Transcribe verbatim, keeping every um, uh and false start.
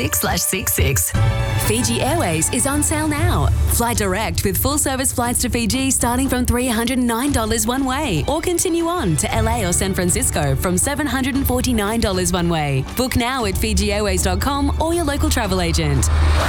slash six six. Fiji Airways is on sale now. Fly direct with full service flights to Fiji starting from three hundred nine dollars one way, or continue on to L A or San Francisco from seven hundred forty-nine dollars one way. Book now at fiji airways dot com or your local travel agent.